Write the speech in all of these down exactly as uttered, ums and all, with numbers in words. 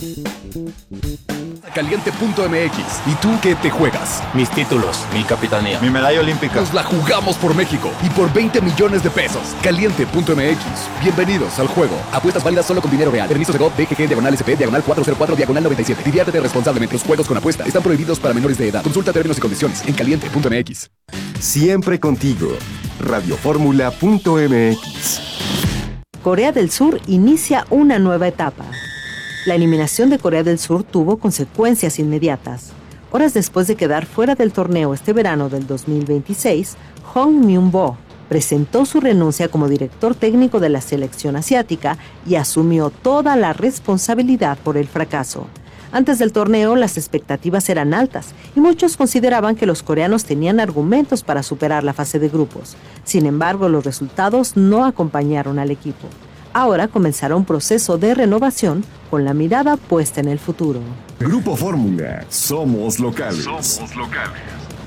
Caliente punto m x. ¿Y tú qué te juegas? Mis títulos, mi capitanía, mi medalla olímpica. Nos la jugamos por México y por veinte millones de pesos. Caliente punto m x. Bienvenidos al juego. Apuestas válidas solo con dinero real. Permiso de G O V, B G G, diagonal S P, diagonal cuatro cero cuatro, diagonal noventa y siete. Diviértete responsablemente. Los juegos con apuesta están prohibidos para menores de edad. Consulta términos y condiciones en caliente punto m x. Siempre contigo. radio fórmula punto m x. Corea del Sur inicia una nueva etapa. La eliminación de Corea del Sur tuvo consecuencias inmediatas. Horas después de quedar fuera del torneo este verano del dos mil veintiséis, Hong Myung-bo presentó su renuncia como director técnico de la selección asiática y asumió toda la responsabilidad por el fracaso. Antes del torneo, las expectativas eran altas y muchos consideraban que los coreanos tenían argumentos para superar la fase de grupos. Sin embargo, los resultados no acompañaron al equipo. Ahora comenzará un proceso de renovación con la mirada puesta en el futuro. Grupo Fórmula, somos locales. Somos locales.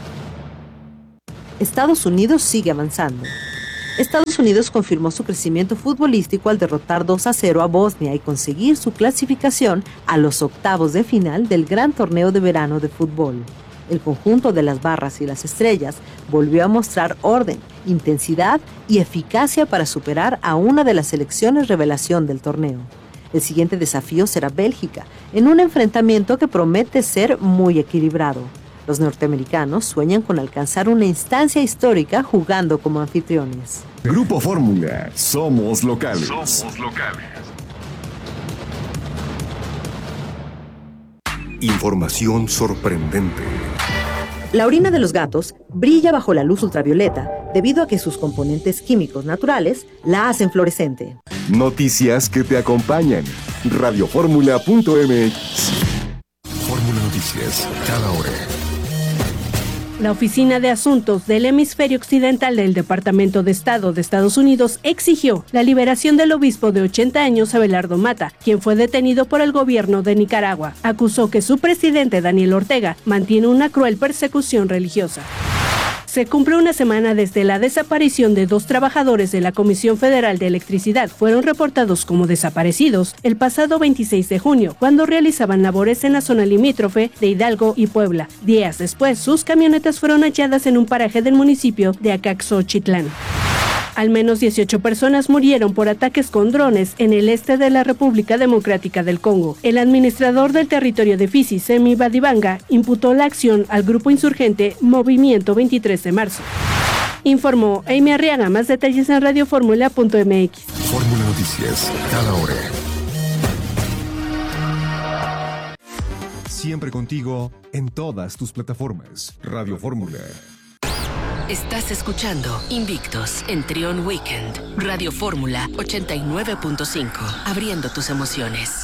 Estados Unidos sigue avanzando. Estados Unidos confirmó su crecimiento futbolístico al derrotar dos a cero a Bosnia y conseguir su clasificación a los octavos de final del Gran Torneo de Verano de Fútbol. El conjunto de las barras y las estrellas volvió a mostrar orden, intensidad y eficacia para superar a una de las selecciones revelación del torneo. El siguiente desafío será Bélgica, en un enfrentamiento que promete ser muy equilibrado. Los norteamericanos sueñan con alcanzar una instancia histórica jugando como anfitriones. Grupo Fórmula, somos locales. Somos locales. Información sorprendente. La orina de los gatos brilla bajo la luz ultravioleta debido a que sus componentes químicos naturales la hacen fluorescente. Noticias que te acompañan. radio fórmula punto m x. Fórmula Noticias, cada hora. La Oficina de Asuntos del Hemisferio Occidental del Departamento de Estado de Estados Unidos exigió la liberación del obispo de ochenta años Abelardo Mata, quien fue detenido por el gobierno de Nicaragua. Acusó que su presidente Daniel Ortega mantiene una cruel persecución religiosa. Se cumple una semana desde la desaparición de dos trabajadores de la Comisión Federal de Electricidad. Fueron reportados como desaparecidos el pasado veintiséis de junio, cuando realizaban labores en la zona limítrofe de Hidalgo y Puebla. Días después, sus camionetas fueron halladas en un paraje del municipio de Acaxochitlán. Al menos dieciocho personas murieron por ataques con drones en el este de la República Democrática del Congo. El administrador del territorio de Fizi, Semi Badibanga, imputó la acción al grupo insurgente Movimiento veintitrés de marzo. Informó Amy Arriaga. Más detalles en radio fórmula punto m x. Fórmula Noticias, cada hora. Siempre contigo en todas tus plataformas. Radio Fórmula. Estás escuchando Invictos en Trión Weekend. Radio Fórmula ochenta y nueve punto cinco. Abriendo tus emociones.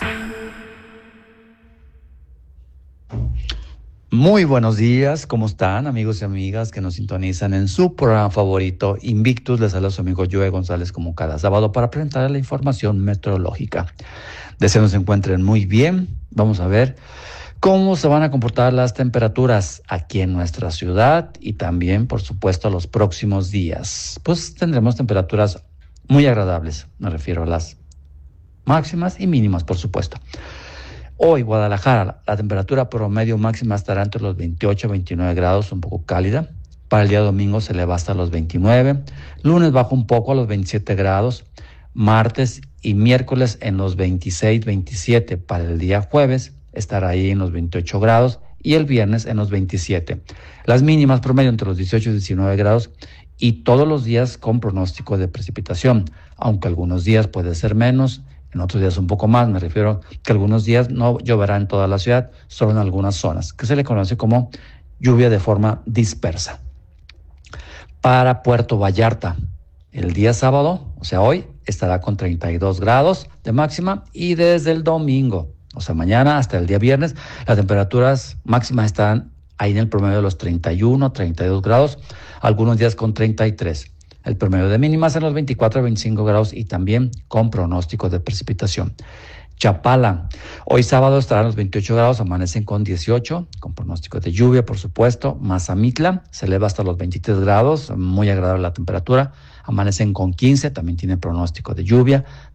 Muy buenos días, ¿cómo están, amigos y amigas que nos sintonizan en su programa favorito, Invictus? Les saluda su amigo Joe González como cada sábado para presentar la información meteorológica. Deseo nos encuentren muy bien. Vamos a ver cómo se van a comportar las temperaturas aquí en nuestra ciudad y también, por supuesto, los próximos días. Pues tendremos temperaturas muy agradables, me refiero a las máximas y mínimas, por supuesto. Hoy, Guadalajara, la temperatura promedio máxima estará entre los veintiocho a veintinueve grados, un poco cálida. Para el día domingo se eleva hasta los veintinueve. Lunes baja un poco a los veintisiete grados. Martes y miércoles en los veintiséis, veintisiete. Para el día jueves estará ahí en los veintiocho grados y el viernes en los veintisiete. Las mínimas promedio entre los dieciocho y diecinueve grados y todos los días con pronóstico de precipitación, aunque algunos días puede ser menos, en otros días un poco más. Me refiero que algunos días no lloverá en toda la ciudad, solo en algunas zonas, que se le conoce como lluvia de forma dispersa. Para Puerto Vallarta, el día sábado, o sea hoy, estará con treinta y dos grados de máxima y desde el domingo, o sea, mañana hasta el día viernes, las temperaturas máximas están ahí en el promedio de los treinta y uno, treinta y dos grados, algunos días con treinta y tres. El promedio de mínimas en los veinticuatro a veinticinco grados y también con pronóstico de precipitación. Chapala, hoy sábado estarán los veintiocho grados, amanecen con dieciocho, con pronóstico de lluvia, por supuesto. Mazamitla se eleva hasta los veintitrés grados, muy agradable la temperatura, amanecen con quince, también tiene pronóstico de lluvia.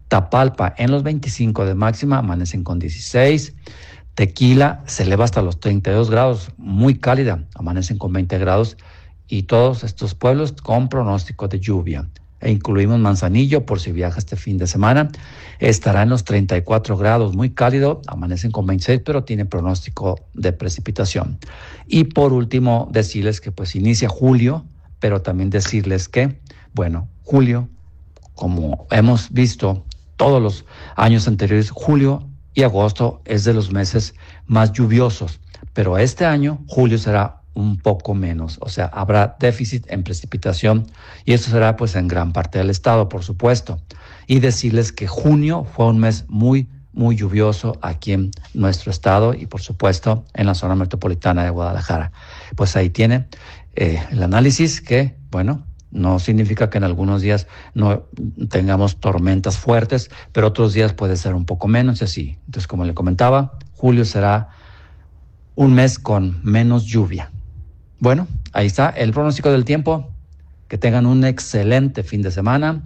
Tapalpa en los veinticinco de máxima, amanecen con dieciséis. Tequila se eleva hasta los treinta y dos grados, muy cálida, amanecen con veinte grados. Y todos estos pueblos con pronóstico de lluvia. E incluimos Manzanillo, por si viaja este fin de semana, estará en los treinta y cuatro grados, muy cálido, amanecen con veintiséis, pero tiene pronóstico de precipitación. Y por último, decirles que pues inicia julio, pero también decirles que, bueno, julio, como hemos visto todos los años anteriores, julio y agosto es de los meses más lluviosos, pero este año julio será un poco menos, o sea, habrá déficit en precipitación y eso será pues en gran parte del estado, por supuesto. Y decirles que junio fue un mes muy, muy lluvioso aquí en nuestro estado y por supuesto en la zona metropolitana de Guadalajara. Pues ahí tiene eh, el análisis que, bueno, no significa que en algunos días no tengamos tormentas fuertes, pero otros días puede ser un poco menos y así. Entonces, como le comentaba, julio será un mes con menos lluvia. Bueno, ahí está el pronóstico del tiempo. Que tengan un excelente fin de semana.